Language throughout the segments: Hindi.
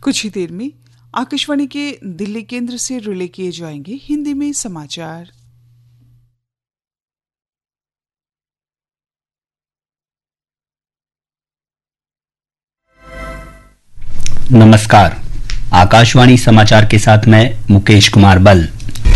कुछ ही देर में आकाशवाणी के दिल्ली केंद्र से रिले किए जाएंगे हिंदी में समाचार। नमस्कार, आकाशवाणी समाचार के साथ मैं मुकेश कुमार बल।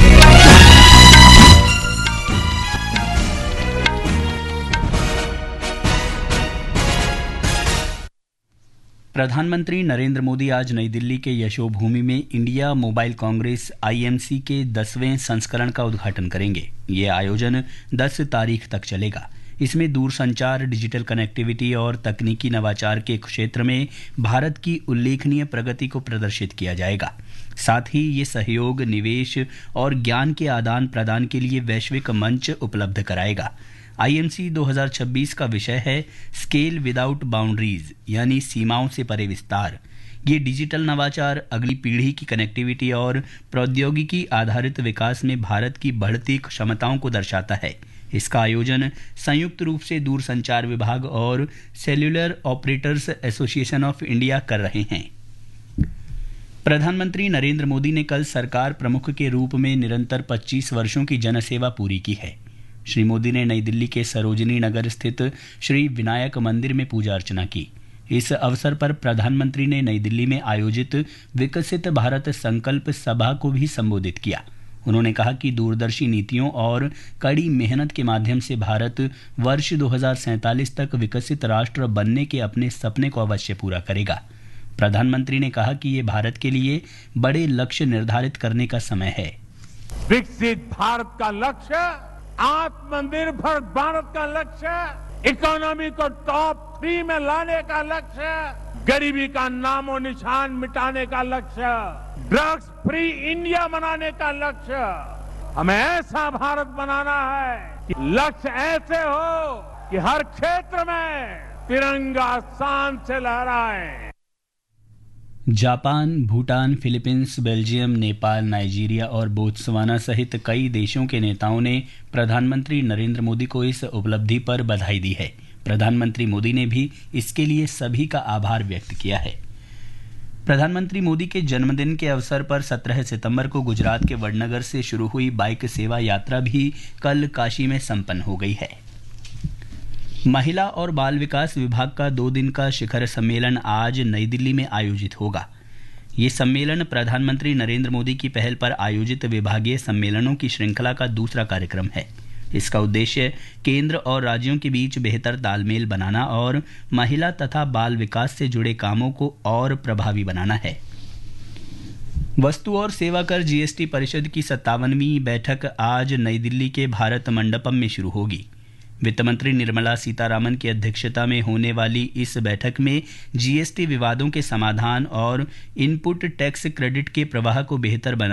प्रधानमंत्री नरेंद्र मोदी आज नई दिल्ली के यशोभूमि में इंडिया मोबाइल कांग्रेस IMC के 10वें संस्करण का उद्घाटन करेंगे। ये आयोजन 10 तारीख तक चलेगा। इसमें दूरसंचार, डिजिटल कनेक्टिविटी और तकनीकी नवाचार के क्षेत्र में भारत की उल्लेखनीय प्रगति को प्रदर्शित किया जाएगा। साथ ही ये सहयोग, निवेश और ज्ञान के आदान प्रदान के लिए वैश्विक मंच उपलब्ध कराएगा। IMC 2026 का विषय है स्केल विदाउट बाउंड्रीज, यानी सीमाओं से परे विस्तार। ये डिजिटल नवाचार, अगली पीढ़ी की कनेक्टिविटी और प्रौद्योगिकी आधारित विकास में भारत की बढ़ती क्षमताओं को दर्शाता है। इसका आयोजन संयुक्त रूप से दूरसंचार विभाग और cellular operators association of India कर रहे हैं। प्रधानमंत्री नरेंद्र मोदी ने कल सरकार प्रमुख के रूप में निरंतर 25 वर्षों की जनसेवा पूरी की है। श्री मोदी ने नई दिल्ली के सरोजिनी नगर स्थित श्री विनायक मंदिर में पूजा अर्चना की। इस अवसर पर प्रधानमंत्री ने नई दिल्ली में आयोजित विकसित भारत संकल्प सभा को भी संबोधित किया। उन्होंने कहा कि दूरदर्शी नीतियों और कड़ी मेहनत के माध्यम से भारत वर्ष 2047 तक विकसित राष्ट्र बनने के अपने सपने को अवश्य पूरा करेगा। प्रधानमंत्री ने कहा कि ये भारत के लिए बड़े लक्ष्य निर्धारित करने का समय है। विकसित भारत का लक्ष्य, आत्मनिर्भर भारत का लक्ष्य, इकोनॉमी को टॉप 3 में लाने का लक्ष्य, गरीबी का नामो निशान मिटाने का लक्ष्य, ड्रग्स फ्री इंडिया बनाने का लक्ष्य। हमें ऐसा भारत बनाना है कि लक्ष्य ऐसे हो कि हर क्षेत्र में तिरंगा शान से लहराए। Japan, Bhutan, Philippines, Belgium, Nepal, Nigeria और बोत्सवाना सहित कई देशों के नेताओं ने प्रधानमंत्री नरेंद्र मोदी को इस उपलब्धि पर बधाई दी है। प्रधानमंत्री मोदी ने भी इसके लिए सभी का आभार व्यक्त किया है। प्रधानमंत्री मोदी के जन्मदिन के अवसर पर 17 सितंबर को गुजरात के वडनगर से शुरू हुई बाइक सेवा यात्रा भी कल काशी में संपन्न हो गई है। महिला और बाल विकास विभाग का 2 दिन का शिखर सम्मेलन आज नई दिल्ली में आयोजित होगा। ये सम्मेलन प्रधानमंत्री नरेंद्र मोदी की पहल पर आयोजित विभागीय सम्मेलनों की श्रृंखला का दूसरा कार्यक्रम है। इसका उद्देश्य केंद्र और राज्यों के बीच बेहतर तालमेल बनाना और महिला तथा बाल विकास से जुड़े कामों को और प्रभावी बनाना है। वस्तु और सेवा कर GST परिषद की 57वीं बैठक आज नई दिल्ली के भारत मंडपम में शुरू होगी। वित्त मंत्री निर्मला सीतारामन की अध्यक्षता में होने वाली इस बैठक में GST विवादों के समाधान और इनपुट टैक्स क्रेडिट के प्रवाह को बेहतर बनाने